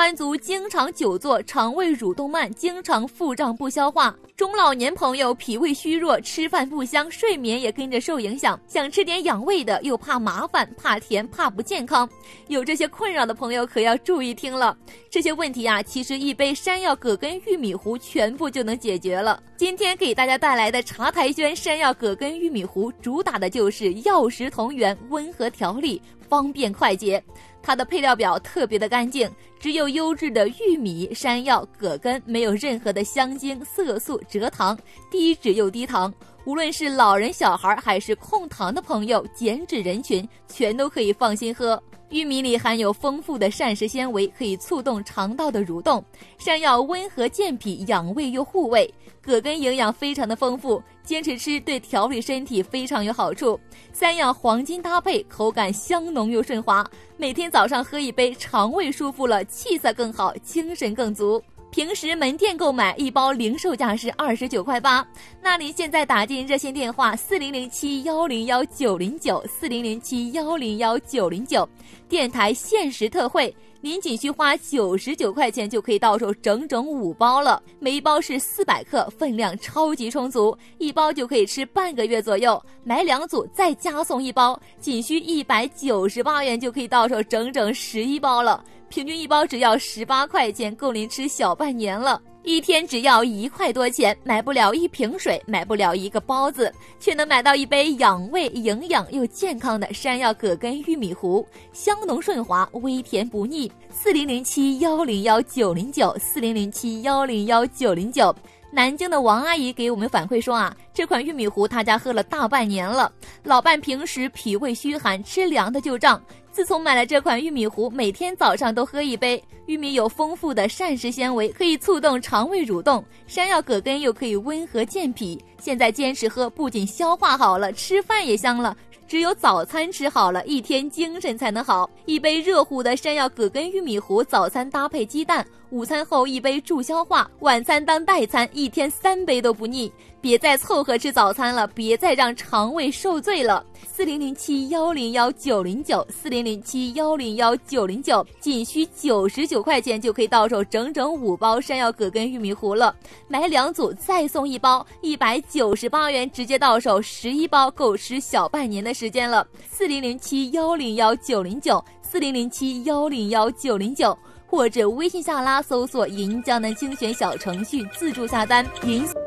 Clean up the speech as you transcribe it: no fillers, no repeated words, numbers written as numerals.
班族经常久坐，肠胃蠕动慢，经常腹胀不消化；中老年朋友脾胃虚弱，吃饭不香，睡眠也跟着受影响。想吃点养胃的，又怕麻烦，怕甜，怕不健康。有这些困扰的朋友可要注意听了。这些问题啊，其实一杯山药葛根玉米糊全部就能解决了。今天给大家带来的茶台轩山药葛根玉米糊，主打的就是药食同源，温和调理，方便快捷。它的配料表特别的干净，只有优质的玉米、山药、葛根，没有任何的香精、色素、蔗糖，低脂又低糖。无论是老人、小孩还是控糖的朋友、减脂人群，全都可以放心喝。玉米里含有丰富的膳食纤维，可以促动肠道的蠕动；山药温和健脾，养胃又护胃；葛根营养非常的丰富，坚持吃对调理身体非常有好处。三样黄金搭配，口感香浓又顺滑，每天早上喝一杯，肠胃舒服了，气色更好，精神更足。平时门店购买一包零售价是29.8块，那您现在打进热线电话4007101909 4007101909，电台限时特惠，您仅需花99块钱就可以到手整整5包了，每一包是400克，分量超级充足，一包就可以吃半个月左右，买2组再加送一包，仅需198元就可以到手整整11包了，平均一包只要18块钱，够您吃小半年了。一天只要1块多钱，买不了一瓶水，买不了一个包子，却能买到一杯养胃、营养又健康的山药葛根玉米糊，香浓顺滑，微甜不腻。4007101909 4007101909。南京的王阿姨给我们反馈说啊，这款玉米糊她家喝了大半年了，老伴平时脾胃虚寒，吃凉的就胀。自从买了这款玉米糊，每天早上都喝一杯。玉米有丰富的膳食纤维，可以促动肠胃蠕动；山药葛根又可以温和健脾。现在坚持喝，不仅消化好了，吃饭也香了。只有早餐吃好了，一天精神才能好。一杯热乎的山药葛根玉米糊，早餐搭配鸡蛋，午餐后一杯助消化，晚餐当代餐，一天3杯都不腻。别再凑合吃早餐了，别再让肠胃受罪了。4007101909 4007101909，仅需99块钱就可以到手整整5包山药葛根玉米糊了，买2组再送1包，198元直接到手11包，够吃小半年的时间了。4007101909 4007101909，或者微信下拉搜索银江南精选小程序自助下单。